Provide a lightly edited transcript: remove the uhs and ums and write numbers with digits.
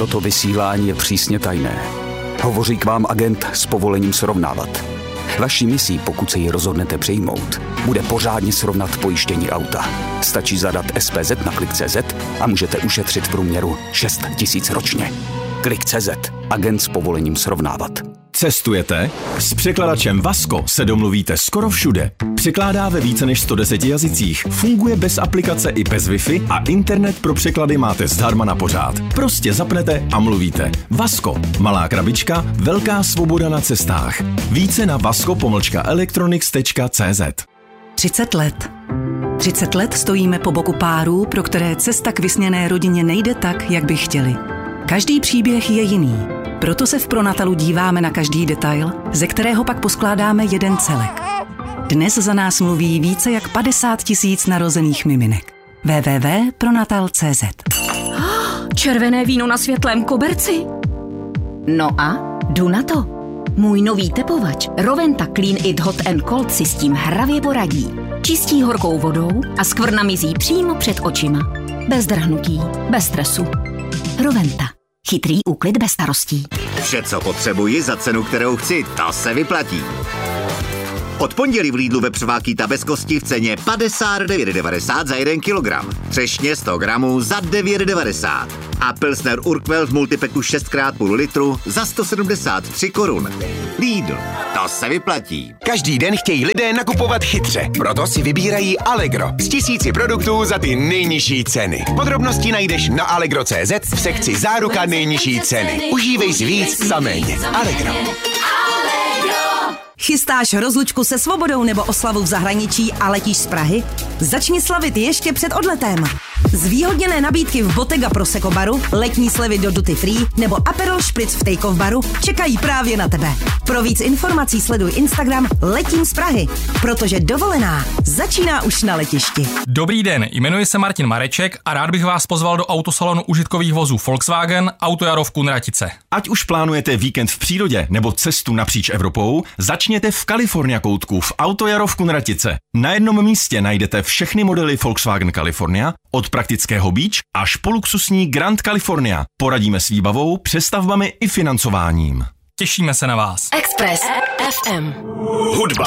Toto vysílání je přísně tajné. Hovoří k vám agent s povolením srovnávat. Vaší misí, pokud se ji rozhodnete přijmout, bude pořádně srovnat pojištění auta. Stačí zadat SPZ na Klik.cz a můžete ušetřit v průměru 6 000 ročně. Klik.cz. Agent s povolením srovnávat. Cestujete? S překladačem Vasko se domluvíte skoro všude. Překládá ve více než 110 jazycích, funguje bez aplikace i bez Wi-Fi a internet pro překlady máte zdarma na pořád. Prostě zapnete a mluvíte. Vasko. Malá krabička, velká svoboda na cestách. Více na vasko-electronics.cz. 30 let. 30 let stojíme po boku párů, pro které cesta k vysněné rodině nejde tak, jak by chtěli. Každý příběh je jiný. Proto se v Pronatalu díváme na každý detail, ze kterého pak poskládáme jeden celek. Dnes za nás mluví více jak 50 000 narozených miminek. www.pronatal.cz. Červené víno na světlém koberci. No a jdu na to. Můj nový tepovač Roventa Clean It Hot & Cold si s tím hravě poradí. Čistí horkou vodou a skvrna mizí přímo před očima. Bez drhnutí, bez stresu. Roventa. Chytrý úklid bez starostí. Vše, co potřebuji za cenu, kterou chci, to se vyplatí. Od pondělí v Lidlu vepřová bez kosti v ceně 59,90 za 1 kilogram. Třešně 100 gramů za 9,90. A Pilsner Urquell v multipacku 6x0,5 litru za 173 korun. Lidl, to se vyplatí. Každý den chtějí lidé nakupovat chytře, proto si vybírají Allegro z 1000 produktů za ty nejnižší ceny. Podrobnosti najdeš na allegro.cz v sekci Záruka nejnižší ceny. Užívej si víc za méně. Allegro. Chystáš rozlučku se svobodou nebo oslavu v zahraničí a letíš z Prahy? Začni slavit ještě před odletem. Zvýhodněné nabídky v Bottega Prosecco baru, letní slevy do Duty Free nebo Aperol Spritz v Take Off baru čekají právě na tebe. Pro víc informací sleduj Instagram Letím z Prahy, protože dovolená začíná už na letišti. Dobrý den, jmenuji se Martin Mareček a rád bych vás pozval do autosalonu užitkových vozů Volkswagen Autojaro v Kunratice. Ať už plánujete víkend v přírodě nebo cestu napříč Evropou, začněte v California koutku v Autojaro v Kunratice. Na jednom místě najdete všechny modely Volkswagen California, od praktického Beach až po luxusní Grand California. Poradíme s výbavou, přestavbami i financováním. Těšíme se na vás. Express FM. Hudba.